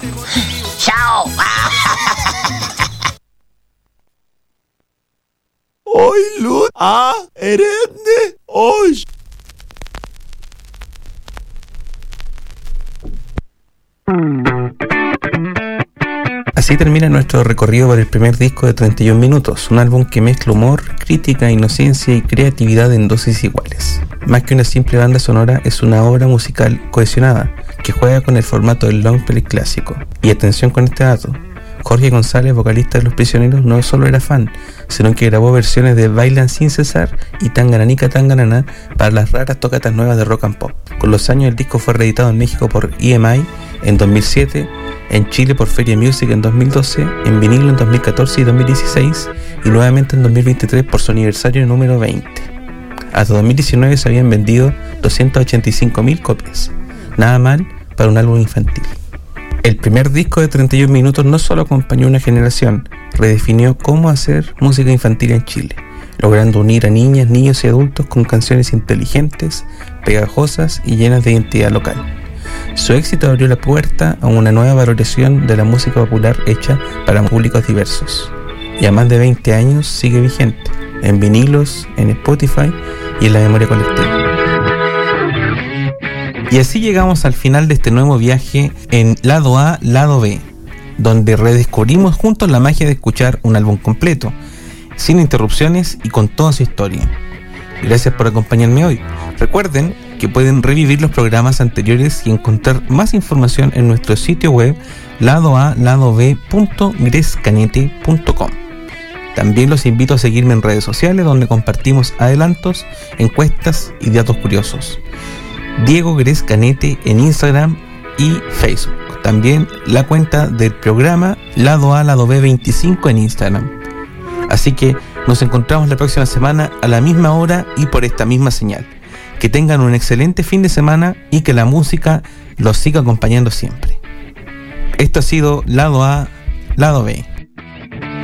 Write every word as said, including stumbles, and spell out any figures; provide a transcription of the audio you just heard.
Chao. Hoy Luz a Erende hoy. Así termina nuestro recorrido por el primer disco de treinta y un minutos, un álbum que mezcla humor, crítica, inocencia y creatividad en dosis iguales. Más que una simple banda sonora, es una obra musical cohesionada, que juega con el formato del long play clásico. Y atención con este dato, Jorge González, vocalista de Los Prisioneros, no solo era fan, sino que grabó versiones de Bailan Sin Cesar y Tangananica Tanganana para las raras tocatas nuevas de rock and pop. Con los años el disco fue reeditado en México por E M I en dos mil siete, en Chile por Feria Music en dos mil doce, en vinilo en dos mil catorce y dos mil dieciséis y nuevamente en dos mil veintitrés por su aniversario número veinte. Hasta dos mil diecinueve se habían vendido doscientas ochenta y cinco mil copias. Nada mal para un álbum infantil. El primer disco de treinta y un minutos no solo acompañó una generación, redefinió cómo hacer música infantil en Chile, logrando unir a niñas, niños y adultos con canciones inteligentes, pegajosas y llenas de identidad local. Su éxito abrió la puerta a una nueva valoración de la música popular hecha para públicos diversos. Y a más de veinte años sigue vigente, en vinilos, en Spotify y en la memoria colectiva. Y así llegamos al final de este nuevo viaje en Lado A, Lado B, donde redescubrimos juntos la magia de escuchar un álbum completo, sin interrupciones y con toda su historia. Gracias por acompañarme hoy. Recuerden que pueden revivir los programas anteriores y encontrar más información en nuestro sitio web lado a lado b punto grescanete punto com. También los invito a seguirme en redes sociales, donde compartimos adelantos, encuestas y datos curiosos. Diego Grescanete en Instagram y Facebook. También la cuenta del programa Lado A, Lado B veinticinco en Instagram. Así que nos encontramos la próxima semana a la misma hora y por esta misma señal. Que tengan un excelente fin de semana y que la música los siga acompañando siempre. Esto ha sido Lado A, Lado B.